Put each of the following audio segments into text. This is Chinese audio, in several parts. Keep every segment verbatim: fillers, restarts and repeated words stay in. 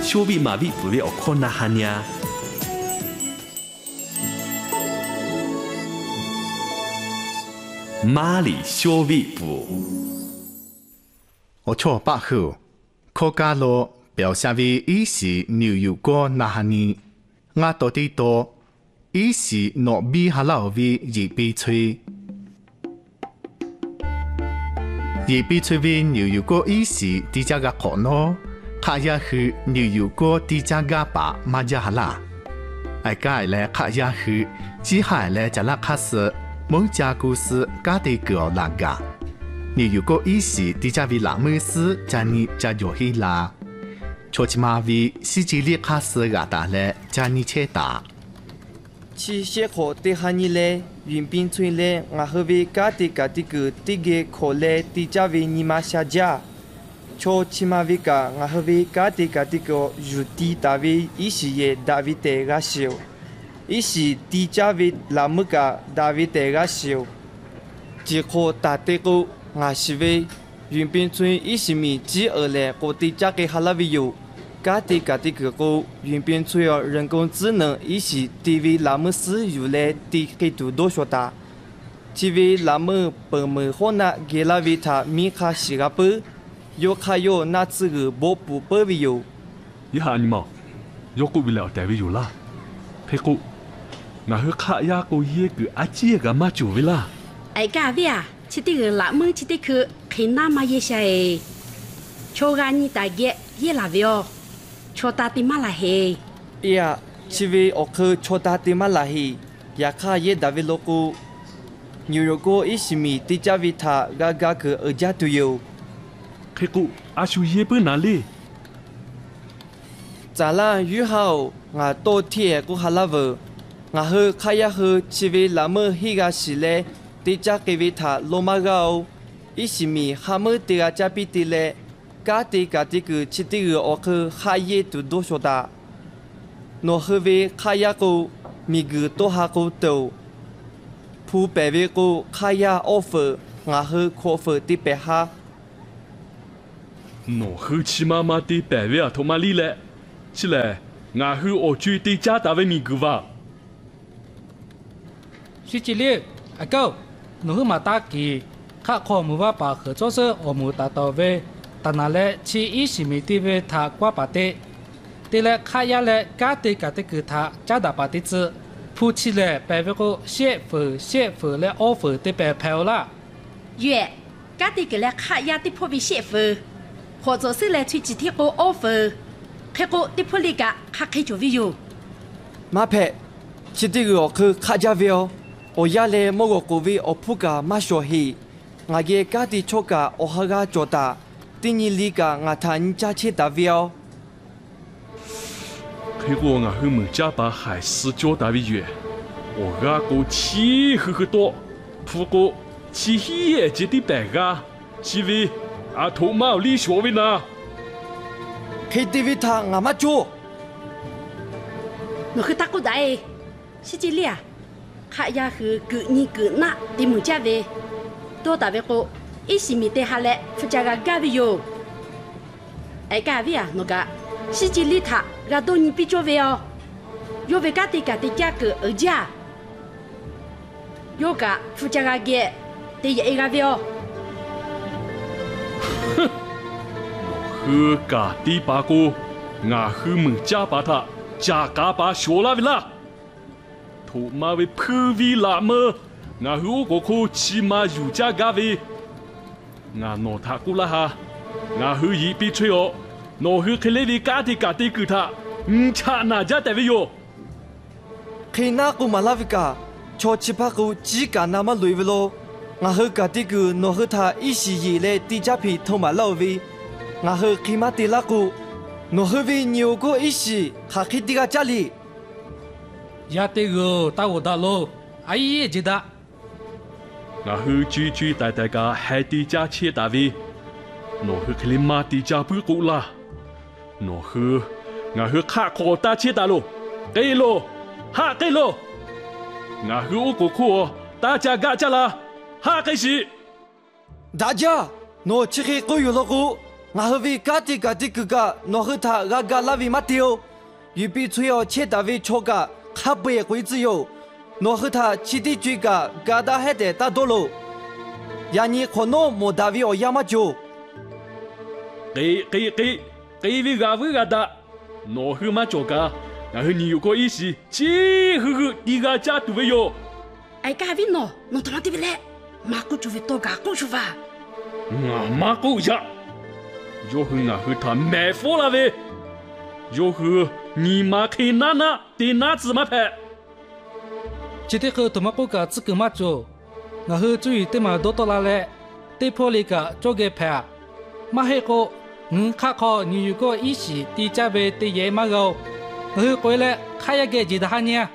小米马米不要看那哈呀。马里小米布， 我错八号，客家路表下为伊是牛油果那哈尼，我到底多，伊是糯米哈老为热比吹。熱比吹為牛油果伊是啲只個可能，卡也去牛油果啲只個把馬家哈啦。哎家咧卡也去，只係咧就拉卡斯，冇只故事家啲個那個。牛油果伊是啲只為冷梅斯，就你就有希啦。錯起碼為西吉利卡斯個打咧，就你切打。 去些可的哈尼嘞，云边村嘞，我和为家的家的个这个可嘞，地家为你妈下家，超起码为个我和为家的家的个入地大为一时也大为得个少，一时地家为那么个大为得个少，只可大的个我是为云边村一时米只二嘞，个地家给哈拉为有。家的家的个个云边吹哦，人工智能一是地位那么是有来的给多多说大，因为那么本门后那给那为他米卡西个不，有卡有那这个不不不为有。 一下你冇，有个为了单位有啦，佩哥，我去看呀个一个阿姐个嘛就为啦。 哎家位啊，这这个那么这这个看那么一下诶，瞧个你大爷也那位哦。छोटा तिमा लाहे या चिवे ओख छोटा तिमा लाहे या खा ये दावे लोको न्यूयोर्को इसिमी तिजा विथा गागा के अजा तुयो खेकु आशु ये पे नाले जाला Yuhao nga to thie ku halawe nga he khaya he chiwe lama higa sile tija ke vitha lomagao isimi hamu tiga chapi tile家的家的个七的个我去下夜都多说的，我去为下夜个米个多下个多，普白为个下夜 offer， 我去 offer 的白下。 我去起妈妈的白为啊，他妈里来，起来，我去我去的家单位米个吧。 徐经理，阿哥，我去马达基，看看木瓦把合作社我们达到位。但那嘞，去一时米地位他挂把的，对嘞，看呀嘞，家的家的给他加大把的子，夫妻嘞，白为个媳妇媳妇嘞，offer的白票啦。 月，家的给嘞看呀的破为媳妇，或者是嘞推几天个 offer， 开个的破里个卡开就会有。 马拍，七的个我去卡家位哦，我呀嘞某个个位我铺个马小黑，我个家的错个我哈个做大。第二里个我谈家切达标， 结果我去门家把海事交达为远，我个个气呵呵多，不过气也接的白个，是为阿头毛里学为呢。 K T V 他我嘛做， 我去打过来，是这里啊，看呀去个你个那的门家位，多大位个。一时米得下来，不加个咖位哟。哎，咖位啊，那个是这里他，个多你比较位哦。有位家的家的价格二价，有个不加个个，得一个位哦。 哼，我喝家的八个，我喝门家把他加嘎把学了为啦。头妈为破为啦么？我喝我个可起码有加咖位。我拿他过来哈，我去一边吹哦，我去看那位家的家的给他，唔差哪家单位哟？ 看那个马拉维卡，超七八个只干那么累不咯？我去家的个，我去他一时以来地家皮头马老位，我去看马的那个，我去为牛个一时，还去这个家里。 呀，这个打我打喽，阿姨也知道。 我去居居大大家海地家切大位，我去看你马地家不够啦，我去我去卡可大切大咯，给咯，哈给咯，我去我哥哥大家家家啦，哈开始。 大家，我吃黑狗有了个， 我和为家的家的哥哥，我和他阿嘎拉为马丢，预备吹要切大为错个，卡不也会自由，我和他起的追个，嘎达还得打多喽。呀你可能莫大为我亚马就， 给给给给为阿为阿达，我和马做个，我和你有个意思，切呵呵，你个家都没有。 哎，嘎为喏，侬他妈对不嘞？马古就会多嘎过去吧？ 我马古呀，就和我和他买货了喂，就和你妈开哪哪对哪子嘛拍。 今天和多马古个只个马做。我和注意对马多多拉嘞，对破里个做个牌，马黑个，我卡考你如果一时对家位对爷马个，我和回来看一个记得哈呢。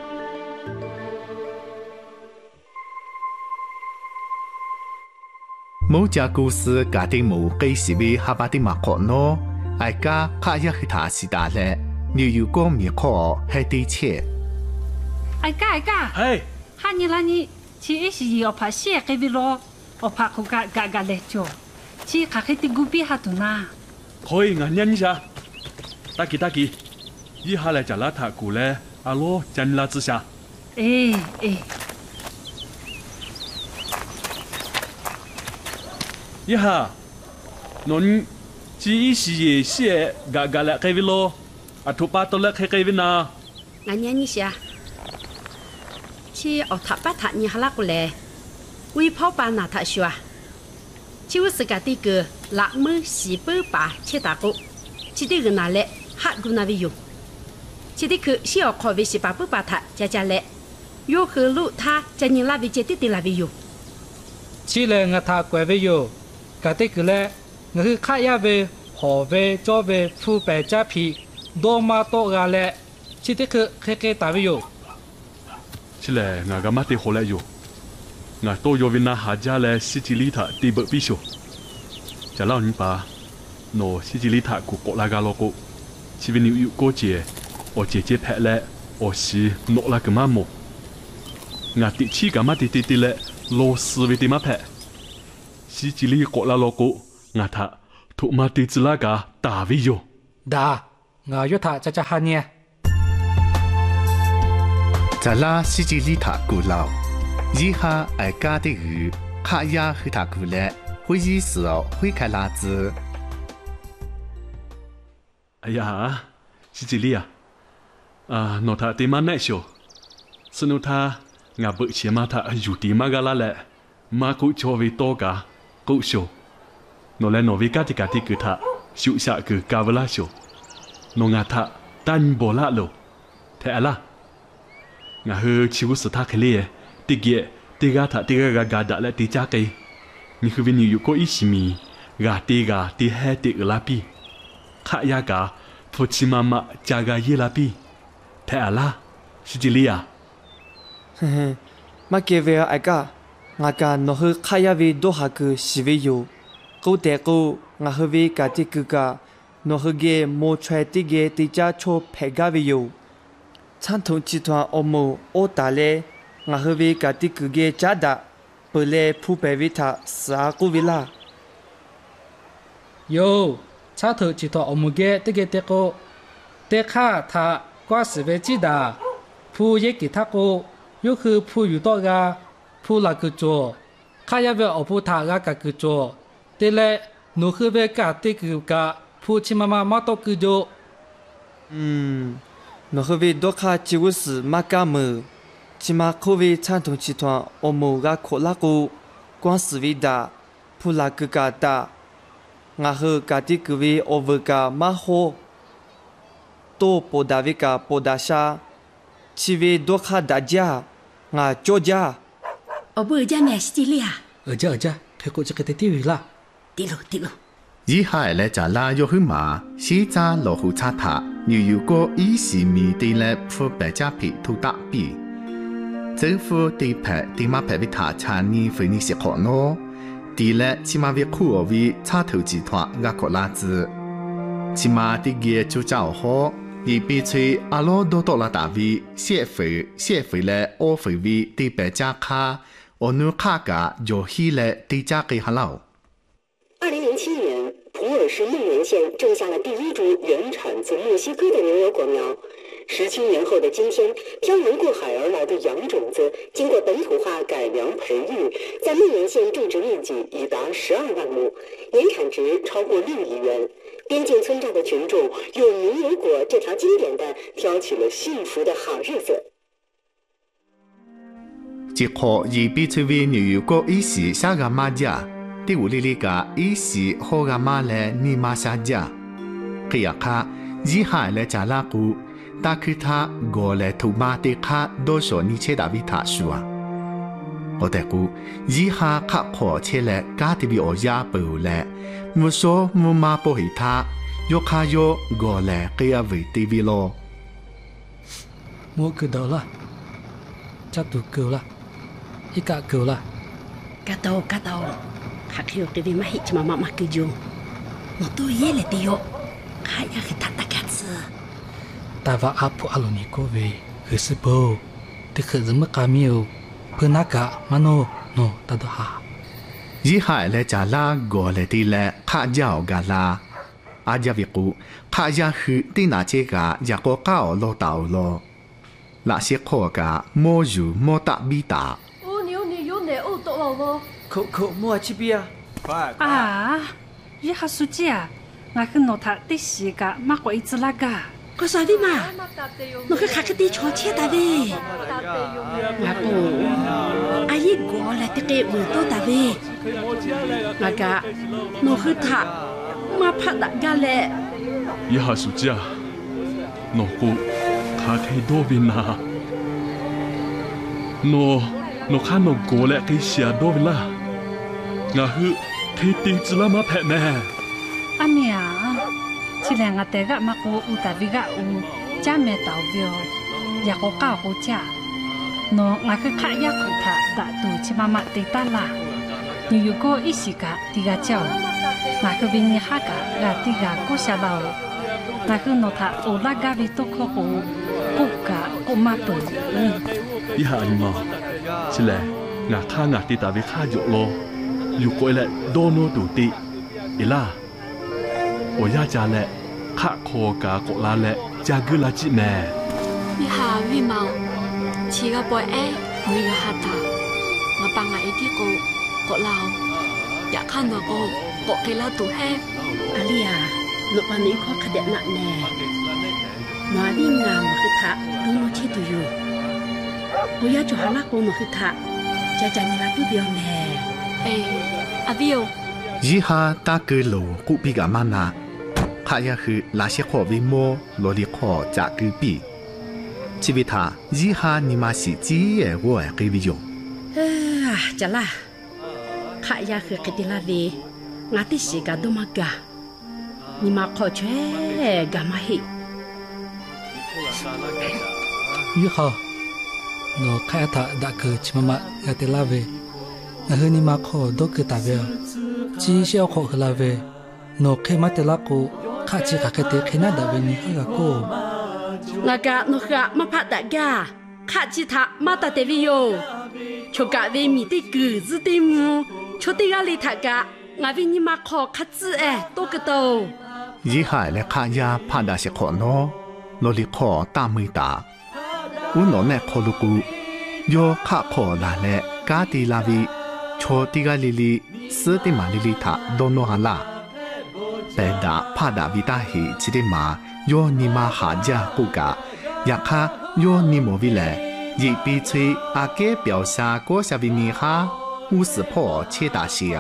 某家故事家庭某给是为哈巴的马可诺，爱家看一去他是大嘞，你如果没考还得切。 哎嘎哎嘎， 哎， 哈你啦你。chỉ ít gì ở phải xe cái vilo ở phải không cả cả cả lệ cho chỉ cả cái tiếng gupi hạt tu na thôi ngàn nhân xa ta kỳ ta kỳ y hà lại trả lá thả cụ lẽ alo chân là chứ xa ê ê y hà non chỉ ít gì xe cả cả lệ cái vilo à thu ba tôi lệ cái cái vina ngàn nhân như xa chỉ ở tháp bát tháp như hà la của lệ, vì pháo ba nà tháp xua, chỉ có sự cái tí cái lạc mơ xì bơ ba chế ta cô, chỉ tí cái nà lệ hát gu nà vi dùng, chỉ tí cái xí ở khỏi vi xì ba bơ ba tháp giá giá lệ, yêu khứ lụ tha giá nhìn la vi chế tí tí la vi dùng, chỉ là ngã tháp quay vi dùng, cái tí cái lệ, ngã cứ khai ya về, họ về cho về phu bè giá phi, đô ma đô gà lệ, chỉ tí cái cái cái ta vi dùng. chỉ là ngài cái mắt thì hồ lại rồi, ngài tôi vô viên na hà gia là Sicily thà đi bờ biso, chả lâu như bà, nó Sicily thà của cổ la gà lo cổ, chỉ vì nhiều cô chị, ở chị chị phê lệ, ở xí nọ là cái má mồ, ngài tị chi cái mắt thì tị tị lệ, lo sư về tị má phê, Sicily cổ la lo cổ, ngài thà thụ má tị chỉ là gà ta vi rồi. Đã, ngài yêu thà cha cha hà nhé. 在拉西吉里塔古老，以下爱家的语，卡呀和他古来，会议时候会开拉子。 哎呀，西吉利啊，啊，诺他对妈耐受，是诺他俺不切嘛他有地嘛个啦嘞，嘛古作为多个古受，诺来诺为家的家的个他受下个家不拉受，诺俺他单不拉路，太啦。ngà hư chiếu sự thắc lệ, tiết kiệm, tiết gà thà tiết gà gà đã lại tiết cha cây, nhưng khi nhiều có ý xí mì, gà tiết gà tiết hai tiết ở lá pi, khá ya gà, phụ chi mà mà cha gà ye lá pi, thế à la, Sicilia. mà kể về ai cả, ngà cả nó hư khá ya về đô hà cứ xí về yêu, câu té câu ngà hư về cả tiết cứ cả, nó hư ghé mua chơi tiết ghé tiết cha cho phải gà về yêu. Chẳng thông chỉ thoa ôm mồ ô ta lệ, ngà hư về cả tí cứ ghé cha đã, bởi lệ phụ bè vi thà xa cô vi la. Yo, cha thử chỉ thoa ôm mồ ghé tí ghé tê cô, tê khá thà qua sự về chỉ đà, phụ yế kỳ thà cô, yo khứ phụ yu tọ gà, phụ là cứ chô, khá ya về ổ phụ thà gà cả cứ chô, tê lệ nụ khứ về cả tí cứ cả, phụ chi mà mà mà tọ cứ chô. Ừm. nó hơi về đôi khi chỉ có sự mà cả mờ, chỉ mà không về chẳng thông chỉ thoa ôm mồ gà khổ lá cô, quan sự về đã, phụ là cứ cả đã, ngà hư cả tí cứ về ở vừa cả mà hồ, tô bồ đà về cả bồ đà sa, chỉ về đôi khi đã gia, ngà cho gia. ở bờ gia mẹ Sicilia, ở cha ở cha, thế cô chỉ cái tiêu hủy là, đi luôn đi luôn. 以下来在拉约去马，西扎落户查塔，又有个伊是米地来付白家皮土大比，政府地牌地马牌为他查你非你是可孬，地来起码为苦而为查头集团阿个拉子，起码地个就找好，一边吹阿罗多多拉大位，谢费谢费来我费为地白家卡，我努卡个就起来地家给哈老。 二零零七年，普洱县种下了第一株原产自墨西哥的牛油果苗。十七年后的今天，漂洋过海而来的洋种子，经过本土化改良培育，在湄源县种植面积已达十二万亩，年产值超过六亿元。边境村寨的群众用牛油果这条经典的挑起了幸福的好日子。 一颗以比出为牛油果一时下个马家，第五里里个一时好个马来尼马下家，佢呀卡以下来加拉古。但คือถ้าโกเลถูกมาติค่าโดยส่วนนี้เชดาวิถาชัวโอแต่กูยี่ห้าข้าขอเชลกาติบิโอยาเปิลแลมุโซมุมาโปหิทายกขาโยโกเลเกียวิติบิโลมูคือเดาละจัตุเกละอีกะเกละกะโตกะโตข้าคิดว่าจะมาหิจมามามาคือจูมตัวเย่เลยติโยข้าอยากตัดตะกัดซะแต่ว่าอาผู้อารมณ์ก็เวคือสิบโบที่คือจะไม่กามิวเพื่อนักกะมโนโนตัดหายี่ห้าและจาลาโกเลตีและข้าเจ้ากาลาอาจจะวิกุข้าอยากคือที่นาเจกาอยากก็ก้าวโลตาวโลละเสียขอกาโมยูโมตะบีตาโอ้นิวนิวเนี่ยโอ้ตกแล้วบ่เขาเขามัวชิบีอ่ะอ่ายี่ห้าสุจิอ่ะงั้นคือโนทัติสิกะมากกว่าอีกละกะก็สาวิมาหนูคือขัดกติชอเชียตาเวงาปูอายิโกและตะเกมือโตตาเวงากะหนูคือถักมาพัดดักกาแลยาสุจาหนูกูข้าเคยโดวินาหนูหนูข้าหนูโกและเคยเสียโดวิลางาคือเคยตีจิลามาแผ่แม่อันเนี้ยที่แรงอาเตกะมากูอุตาวิกะอูจ้าเมตาวเวียวอยากกูก้าวกูจ้าโนงาคือข้ายากขุดาตะตูชิมามาติตาลานิวโกอิสิกะติกาเจ้างาคือวินิฮากะกะติกากูชาลาวงาคือโนทาโอลากาวิตุโคกูกูกะกูมาเปิดยี่ห้าลิมอชิแลงาข้างาติตาวิข้าอยู่โลอยู่กูเอเลโดโนตูติอีล่าโอยาจาแหละข้าโคกาโกลาแหละจากึลาจิแม่วิหาวิเมาชีกะปอยเอมือหาตามาปังไอที่โกโกลาวอยากข้าหนโกโกเคลาตูแฮอาลียหนูปานี้ข้อขยันหนักแน่มาวิ่งงามมาคือทะดูโนชิตุอยู่โอยาจุฮาลาโกมาคือทะจะจันยาตุเดียวแน่เออาวิโอยี่ห้าตาเกลูกุปิกามานาข้าอยากคือลาเชขอวิโมโลลิขอจากกุปีชีวิตายี่ห้านิมาสิจีเอวัวเกวิโยเฮ้อจะละข้าอยากคือกิติลาวีงาติสิกาดูมากานิมาขอช่วยกามาฮิยี่ห้าโนข้าถ้าดักคือชิมามาเอติลาวีงาคือนิมาขอดูคือตาเวลจีเชียวขอลาเวโนเคมาเตลากูข้าจีข้าเคเตเคนาดาเวนิฮากาโกงากะโนกะมาพัดดากาข้าจีทามาตาเตวิโยชกะเวมีติกือซึติมูชติกาลิทากะงาวินิมาขอคัดซึเอโตกะโตยี่ห้าและข้ายาพัดดาเชขอโนโลลิขอตามือตาอุโนเนขอลูกูโยข้าขอลาและกาติลาวิโชติกาลิลิ斯蒂玛莉莉塔多诺哈拉，贝达帕达维达希吉蒂玛约尼玛哈加古嘎，亚卡约尼莫维莱，一比吹阿给表下过下维尼哈，乌斯破切达西亚。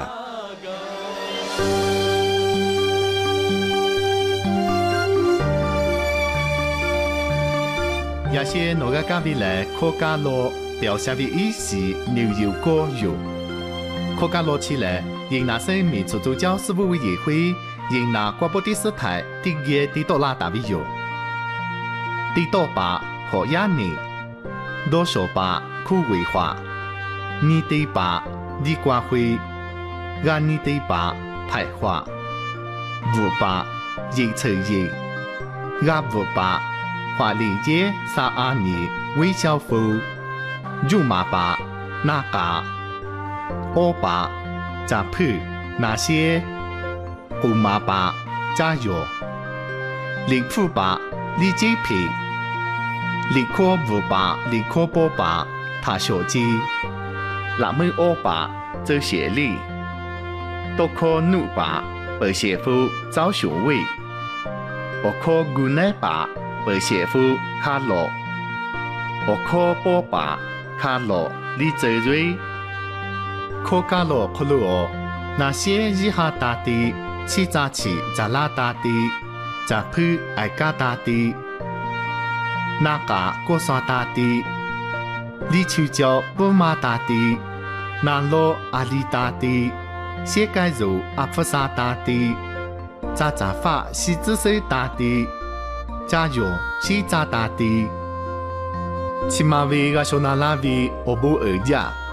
亚些诺个加维莱可加罗表下维伊西牛油果油。可加罗起来，因那些民族宗教事务委员会，因那瓜波第四台第一第多拉达维有，第多巴和亚尼，多少巴苦维化，尼第巴尼瓜会，亚尼第巴排化，五巴一车一，亚五巴华丽耶萨阿尼微笑夫，肉麻巴那嘎。โอปาจากพืชนาเชียกุมาปา加油！立富把立基皮，立科五把立科波把他手机，拉门欧把这协力，多科努把白协夫招雄位，我科古奈把白协夫卡罗，我科波把卡罗立泽瑞，科卡罗科罗那些日哈大地。七扎起扎拉大地，扎普爱加大地，那嘎过山大地，里丘叫布马大地，那罗阿里大地，谢盖柔阿弗萨大地，扎扎法西子水大地，加油西扎大地，起码为个说那拉维我不二家。